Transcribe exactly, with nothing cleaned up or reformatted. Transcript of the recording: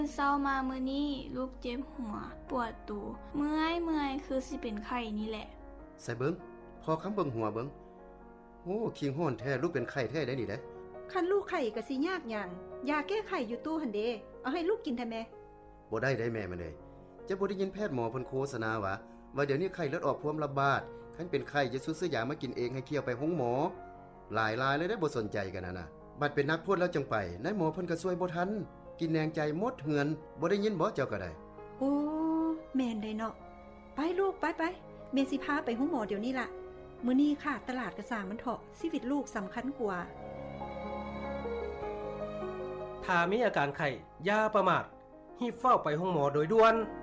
เช้ามามื้อนี้ลูกเจ็บหัวปวดตูเมื่อยเมื่อยคือสิเป็นไข้นี่แหละใส่เบิ่งพอคำเบิ่งหัวเบิ่งโอ้คิงฮ้อนแท้ลูกเป็นไข้แท้ได้นี่เด้คันลูกไข้ก็สิยากหยังยาแก้ไข้อยู่ตู้หั่นเด้เอาให้ลูกกินแท้แม่บ่ได้ได้แม่มันเด้จะบ่ได้ยินแพทย์หมอเพิ่นโฆษณาว่าว่าเดี๋ยวนี้ไข้เลือดออกพวมระบาดคันเป็นไข้จะซื้อยามากินเองให้เคี่ยวไปห้องหมอหลายรายเลยได้บ่สนใจกันน่ะนะบัดเป็นนักโทษแล้วจังไปนายหมอเพิ่นก็ช่วยบ่ทันกินแนงใจหมดเหือนบ่ได้ยินบ่เจ้าก็ได้โอ้แม่นได้เนาะไปลูกไปๆแม่สิพาไปห้องหมอเดี๋ยวนี้ล่ะมื้อนี้ค่ะตลาดกระสางมันเถาะชีวิตลูกสำคัญกว่าถ้ามีอาการไข้อย่าประมาทรีบเฝ้าไปห้องหมอโดยด่วน